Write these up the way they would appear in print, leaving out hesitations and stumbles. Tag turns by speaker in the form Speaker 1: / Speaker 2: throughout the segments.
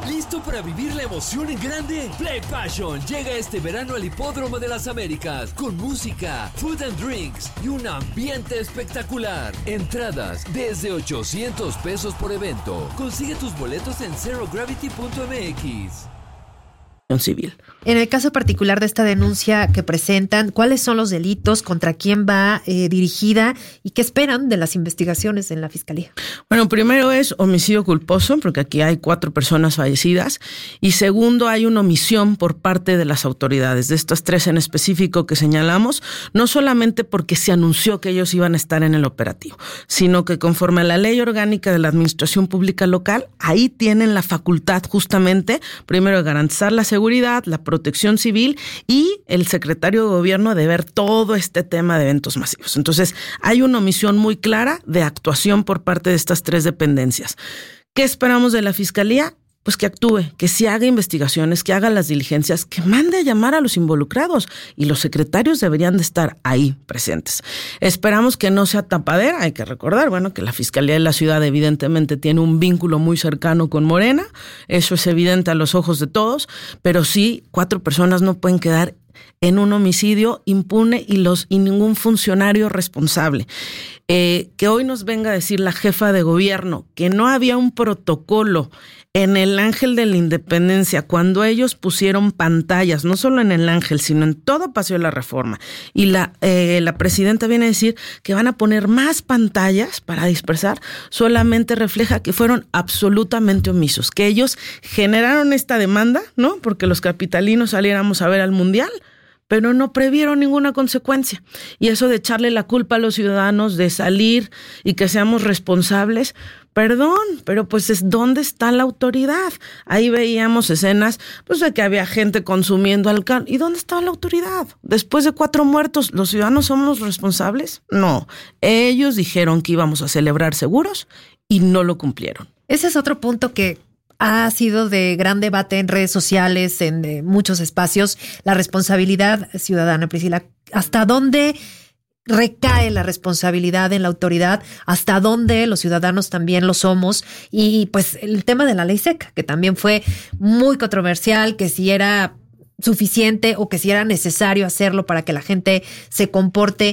Speaker 1: ¿Listo para vivir la emoción en grande? Play Passion llega este verano al Hipódromo de las Américas con música, food and drinks y un ambiente espectacular. Entradas desde $800 por evento. Consigue tus boletos en zerogravity.mx.
Speaker 2: Civil.
Speaker 3: En el caso particular de esta denuncia que presentan, ¿cuáles son los delitos? ¿Contra quién va dirigida? ¿Y qué esperan de las investigaciones en la Fiscalía?
Speaker 2: Bueno, primero es homicidio culposo, porque aquí hay 4 personas fallecidas. Y segundo, hay una omisión por parte de las autoridades. De estas 3 en específico que señalamos, no solamente porque se anunció que ellos iban a estar en el operativo, sino que conforme a la ley orgánica de la Administración Pública Local, ahí tienen la facultad justamente, primero, de garantizar la seguridad, la protección civil y el secretario de gobierno de ver todo este tema de eventos masivos. Entonces, hay una omisión muy clara de actuación por parte de estas 3 dependencias. ¿Qué esperamos de la Fiscalía? Pues que actúe, que sí haga investigaciones, que haga las diligencias, que mande a llamar a los involucrados y los secretarios deberían de estar ahí presentes. Esperamos que no sea tapadera, hay que recordar, bueno, que la Fiscalía de la Ciudad evidentemente tiene un vínculo muy cercano con Morena, eso es evidente a los ojos de todos, pero sí, 4 personas no pueden quedar en un homicidio impune y ningún funcionario responsable. Que hoy nos venga a decir la jefa de gobierno que no había un protocolo en el Ángel de la Independencia cuando ellos pusieron pantallas, no solo en el Ángel, sino en todo Paseo de la Reforma. Y la presidenta viene a decir que van a poner más pantallas para dispersar, solamente refleja que fueron absolutamente omisos, que ellos generaron esta demanda, ¿no? Porque los capitalinos saliéramos a ver al Mundial, pero no previeron ninguna consecuencia. Y eso de echarle la culpa a los ciudadanos, de salir y que seamos responsables, perdón, pero pues ¿dónde está la autoridad? Ahí veíamos escenas pues de que había gente consumiendo alcohol. ¿Y dónde estaba la autoridad? Después de 4 muertos, ¿los ciudadanos somos los responsables? No, ellos dijeron que íbamos a celebrar seguros y no lo cumplieron.
Speaker 3: Ese es otro punto que ha sido de gran debate en redes sociales, en muchos espacios, la responsabilidad ciudadana, Priscila. ¿Hasta dónde recae la responsabilidad en la autoridad? ¿Hasta dónde los ciudadanos también lo somos? Y pues el tema de la ley seca, que también fue muy controversial, que si era suficiente o que si era necesario hacerlo para que la gente se comporte.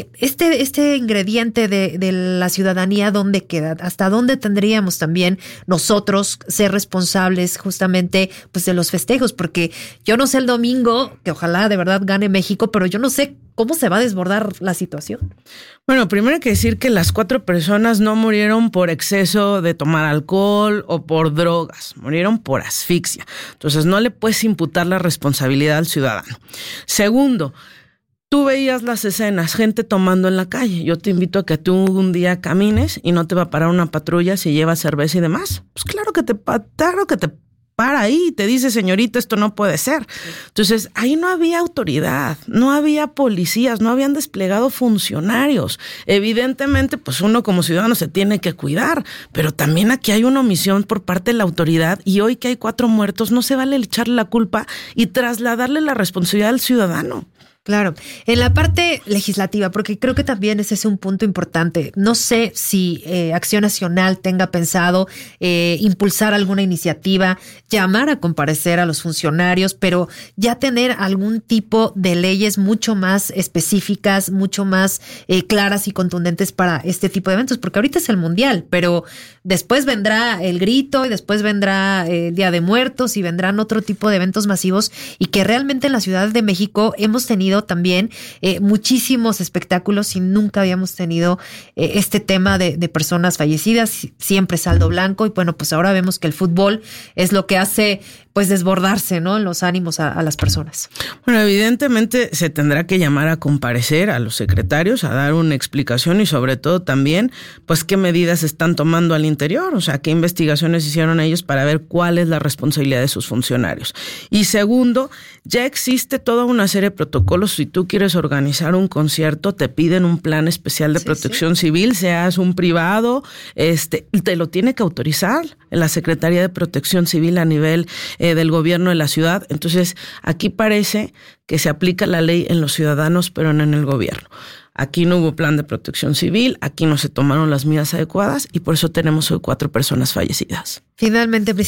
Speaker 3: Este ingrediente de la ciudadanía, ¿dónde queda? ¿Hasta dónde tendríamos también nosotros ser responsables justamente pues de los festejos? Porque yo no sé el domingo, que ojalá de verdad gane México, pero yo no sé cómo se va a desbordar la situación.
Speaker 2: Bueno, primero hay que decir que las 4 personas no murieron por exceso de tomar alcohol o por drogas, murieron por asfixia. Entonces no le puedes imputar la responsabilidad al ciudadano. Segundo, tú veías las escenas, gente tomando en la calle. Yo te invito a que tú un día camines y no te va a parar una patrulla si llevas cerveza y demás. Pues claro que te para ahí y te dice, señorita, esto no puede ser. Entonces, ahí no había autoridad, no había policías, no habían desplegado funcionarios. Evidentemente, pues uno como ciudadano se tiene que cuidar, pero también aquí hay una omisión por parte de la autoridad y hoy que hay 4 muertos, no se vale echarle la culpa y trasladarle la responsabilidad al ciudadano.
Speaker 3: Claro, en la parte legislativa, porque creo que también ese es un punto importante. No sé si Acción Nacional tenga pensado impulsar alguna iniciativa, llamar a comparecer a los funcionarios, pero ya tener algún tipo de leyes mucho más específicas, mucho más claras y contundentes para este tipo de eventos, porque ahorita es el Mundial, pero después vendrá el grito y después vendrá el Día de Muertos y vendrán otro tipo de eventos masivos y que realmente en la Ciudad de México hemos tenido también muchísimos espectáculos y nunca habíamos tenido este tema de personas fallecidas, siempre saldo blanco y bueno, pues ahora vemos que el fútbol es lo que hace pues desbordarse, ¿no? En los ánimos a las personas.
Speaker 2: Bueno, evidentemente se tendrá que llamar a comparecer a los secretarios, a dar una explicación y sobre todo también, pues qué medidas están tomando al interior, o sea, qué investigaciones hicieron ellos para ver cuál es la responsabilidad de sus funcionarios. Y segundo, ya existe toda una serie de protocolos. Si tú quieres organizar un concierto, te piden un plan especial de protección civil, seas un privado, te lo tiene que autorizar la Secretaría de Protección Civil a nivel del gobierno de la ciudad. Entonces, aquí parece que se aplica la ley en los ciudadanos, pero no en el gobierno. Aquí no hubo plan de protección civil, aquí no se tomaron las medidas adecuadas y por eso tenemos hoy 4 personas fallecidas.
Speaker 3: Finalmente,